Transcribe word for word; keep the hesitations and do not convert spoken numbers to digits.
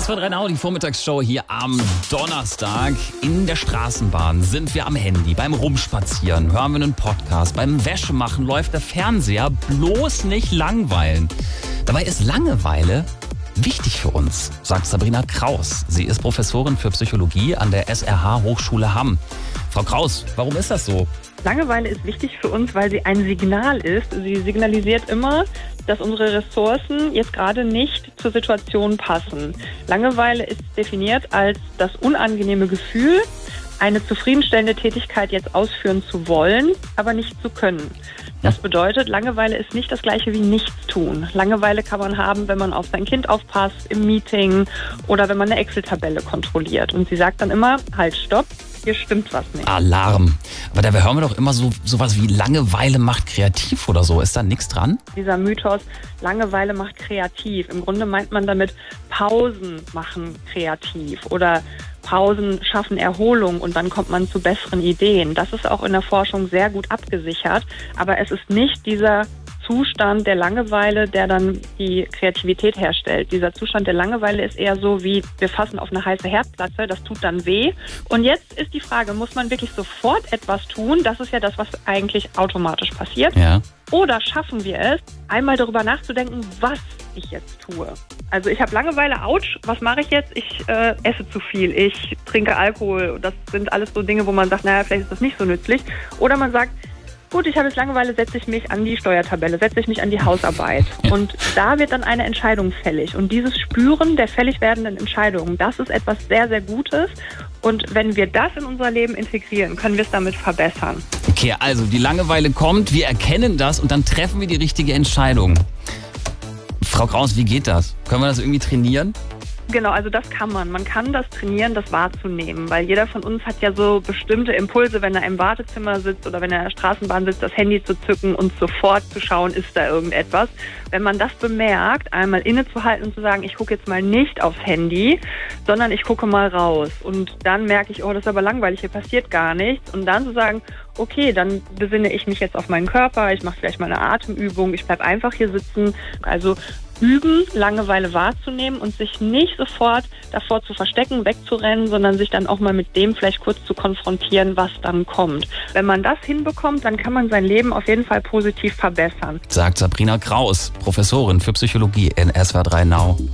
S W R drei Now, die Vormittagsshow hier am Donnerstag. In der Straßenbahn sind wir am Handy, beim Rumspazieren, hören wir einen Podcast, beim Wäschemachen läuft der Fernseher, bloß nicht langweilen. Dabei ist Langeweile wichtig für uns, sagt Sabrina Kraus. Sie ist Professorin für Psychologie an der S R H Hochschule Hamm. Frau Kraus, warum ist das so? Langeweile ist wichtig für uns, weil sie ein Signal ist. Sie signalisiert immer, dass unsere Ressourcen jetzt gerade nicht zur Situation passen. Langeweile ist definiert als das unangenehme Gefühl, eine zufriedenstellende Tätigkeit jetzt ausführen zu wollen, aber nicht zu können. Das bedeutet, Langeweile ist nicht das Gleiche wie Nichtstun. Langeweile kann man haben, wenn man auf sein Kind aufpasst, im Meeting oder wenn man eine Excel-Tabelle kontrolliert. Und sie sagt dann immer, halt, stopp, hier stimmt was nicht. Alarm. Aber da hören wir doch immer so sowas wie Langeweile macht kreativ oder so. Ist da nichts dran? Dieser Mythos, Langeweile macht kreativ. Im Grunde meint man damit, Pausen machen kreativ oder Pausen schaffen Erholung und dann kommt man zu besseren Ideen. Das ist auch in der Forschung sehr gut abgesichert. Aber es ist nicht dieser Zustand der Langeweile, der dann die Kreativität herstellt. Dieser Zustand der Langeweile ist eher so wie, wir fassen auf eine heiße Herdplatte, das tut dann weh. Und jetzt ist die Frage, muss man wirklich sofort etwas tun? Das ist ja das, was eigentlich automatisch passiert. Ja. Oder schaffen wir es, einmal darüber nachzudenken, was ich jetzt tue? Also ich habe Langeweile, ouch, was mache ich jetzt? Ich äh, esse zu viel, ich trinke Alkohol. Das sind alles so Dinge, wo man sagt, naja, vielleicht ist das nicht so nützlich. Oder man sagt, gut, ich habe jetzt Langeweile, setze ich mich an die Steuertabelle, setze ich mich an die Hausarbeit. Und da wird dann eine Entscheidung fällig. Und dieses Spüren der fällig werdenden Entscheidungen, das ist etwas sehr, sehr Gutes. Und wenn wir das in unser Leben integrieren, können wir es damit verbessern. Okay, also die Langeweile kommt, wir erkennen das und dann treffen wir die richtige Entscheidung. Frau Kraus, wie geht das? Können wir das irgendwie trainieren? Genau, also das kann man. Man kann das trainieren, das wahrzunehmen, weil jeder von uns hat ja so bestimmte Impulse, wenn er im Wartezimmer sitzt oder wenn er in der Straßenbahn sitzt, das Handy zu zücken und sofort zu schauen, ist da irgendetwas. Wenn man das bemerkt, einmal innezuhalten und zu sagen, ich gucke jetzt mal nicht aufs Handy, sondern ich gucke mal raus und dann merke ich, oh, das ist aber langweilig, hier passiert gar nichts und dann zu sagen, okay, dann besinne ich mich jetzt auf meinen Körper, ich mache vielleicht mal eine Atemübung, ich bleibe einfach hier sitzen, also üben, Langeweile wahrzunehmen und sich nicht sofort davor zu verstecken, wegzurennen, sondern sich dann auch mal mit dem vielleicht kurz zu konfrontieren, was dann kommt. Wenn man das hinbekommt, dann kann man sein Leben auf jeden Fall positiv verbessern. Sagt Sabrina Kraus, Professorin für Psychologie in S W R drei Now.